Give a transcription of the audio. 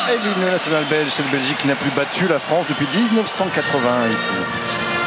Et l'hymne national belge, c'est la Belgique qui n'a plus battu la France depuis 1980 ici.